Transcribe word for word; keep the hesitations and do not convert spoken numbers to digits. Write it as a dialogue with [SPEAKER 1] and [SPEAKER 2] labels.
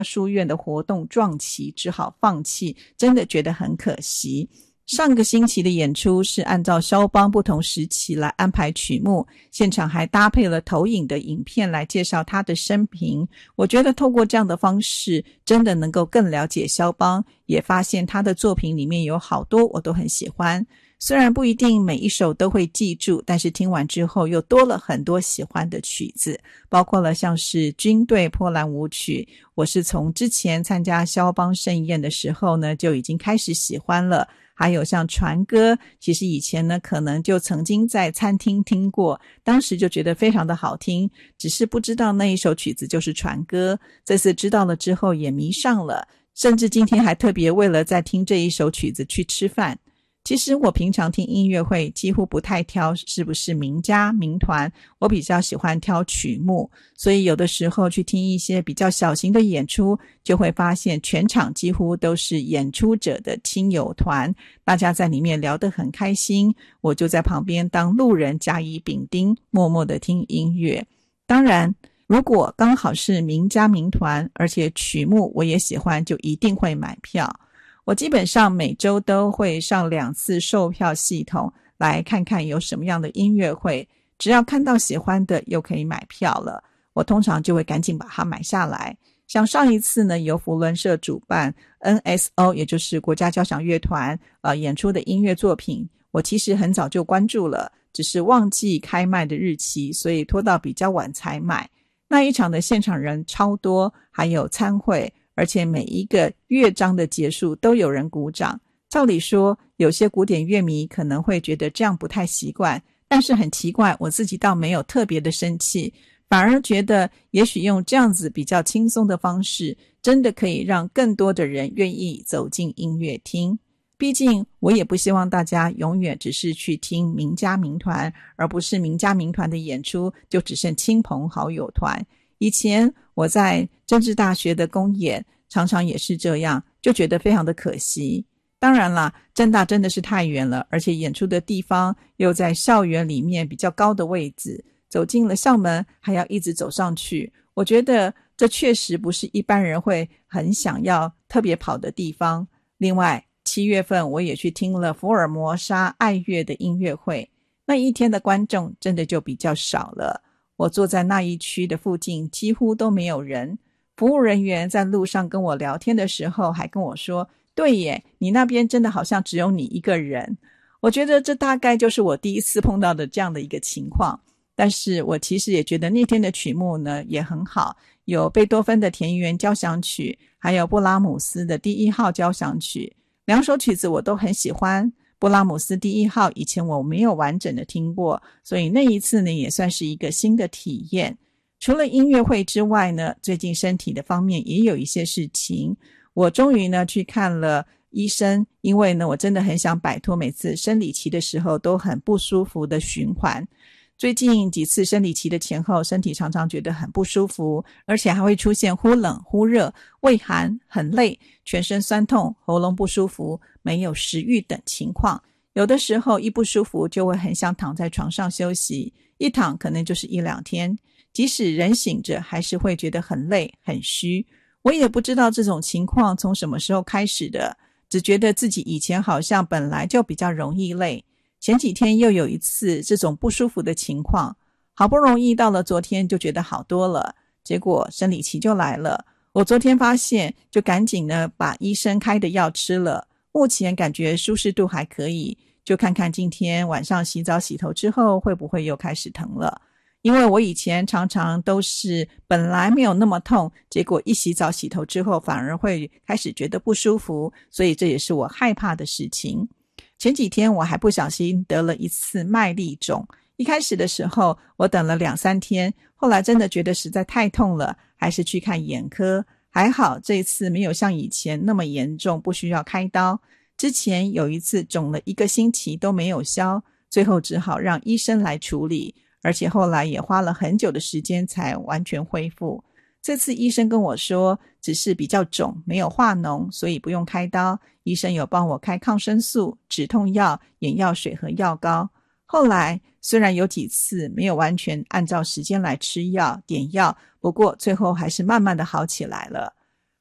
[SPEAKER 1] 书院的活动撞期，只好放弃，真的觉得很可惜。上个星期的演出是按照肖邦不同时期来安排曲目，现场还搭配了投影的影片来介绍他的生平。我觉得透过这样的方式真的能够更了解肖邦，也发现他的作品里面有好多我都很喜欢，虽然不一定每一首都会记住，但是听完之后又多了很多喜欢的曲子，包括了像是军队波兰舞曲，我是从之前参加肖邦盛宴的时候呢就已经开始喜欢了，还有像船歌，其实以前呢可能就曾经在餐厅听过，当时就觉得非常的好听，只是不知道那一首曲子就是船歌，这次知道了之后也迷上了，甚至今天还特别为了在听这一首曲子去吃饭。其实我平常听音乐会几乎不太挑是不是名家名团，我比较喜欢挑曲目，所以有的时候去听一些比较小型的演出，就会发现全场几乎都是演出者的亲友团，大家在里面聊得很开心，我就在旁边当路人甲乙丙丁，默默地听音乐。当然如果刚好是名家名团，而且曲目我也喜欢，就一定会买票。我基本上每周都会上两次售票系统来看看有什么样的音乐会，只要看到喜欢的又可以买票了，我通常就会赶紧把它买下来。像上一次呢，由扶轮社主办 N S O 也就是国家交响乐团呃演出的音乐作品，我其实很早就关注了，只是忘记开卖的日期，所以拖到比较晚才买。那一场的现场人超多，还有参会，而且每一个乐章的结束都有人鼓掌。照理说有些古典乐迷可能会觉得这样不太习惯，但是很奇怪，我自己倒没有特别的生气，反而觉得也许用这样子比较轻松的方式，真的可以让更多的人愿意走进音乐厅。毕竟我也不希望大家永远只是去听名家名团，而不是名家名团的演出就只剩亲朋好友团。以前我在政治大学的公演常常也是这样，就觉得非常的可惜。当然啦，政大真的是太远了，而且演出的地方又在校园里面比较高的位置，走进了校门还要一直走上去，我觉得这确实不是一般人会很想要特别跑的地方。另外七月份我也去听了福尔摩沙爱乐的音乐会，那一天的观众真的就比较少了，我坐在那一区的附近几乎都没有人，服务人员在路上跟我聊天的时候还跟我说，对耶，你那边真的好像只有你一个人。我觉得这大概就是我第一次碰到的这样的一个情况，但是我其实也觉得那天的曲目呢也很好，有贝多芬的田园交响曲，还有布拉姆斯的第一号交响曲，两首曲子我都很喜欢。布拉姆斯第一号以前我没有完整的听过，所以那一次呢也算是一个新的体验。除了音乐会之外呢，最近身体的方面也有一些事情，我终于呢去看了医生，因为呢我真的很想摆脱每次生理期的时候都很不舒服的循环。最近几次生理期的前后，身体常常觉得很不舒服，而且还会出现忽冷忽热、畏寒、很累、全身酸痛、喉咙不舒服、没有食欲等情况。有的时候一不舒服就会很想躺在床上休息，一躺可能就是一两天，即使人醒着还是会觉得很累很虚。我也不知道这种情况从什么时候开始的，只觉得自己以前好像本来就比较容易累，前几天又有一次这种不舒服的情况，好不容易到了昨天就觉得好多了，结果生理期就来了。我昨天发现就赶紧呢把医生开的药吃了，目前感觉舒适度还可以，就看看今天晚上洗澡洗头之后会不会又开始疼了。因为我以前常常都是本来没有那么痛，结果一洗澡洗头之后反而会开始觉得不舒服，所以这也是我害怕的事情。前几天我还不小心得了一次麦粒肿，一开始的时候我等了两三天，后来真的觉得实在太痛了，还是去看眼科，还好这一次没有像以前那么严重，不需要开刀。之前有一次肿了一个星期都没有消，最后只好让医生来处理，而且后来也花了很久的时间才完全恢复。这次医生跟我说只是比较肿，没有化脓，所以不用开刀。医生有帮我开抗生素、止痛药、眼药水和药膏。后来虽然有几次没有完全按照时间来吃药点药，不过最后还是慢慢的好起来了。